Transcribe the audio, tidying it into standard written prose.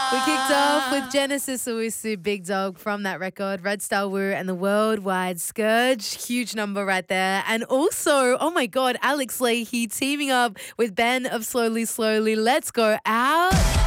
We kicked off with Genesis Owusu, Big Dog from that record, Red Star Woo and the Worldwide Scourge. Huge number right there. And also, oh my God, Alex Leahy teaming up with Ben of Slowly Slowly. Let's go out.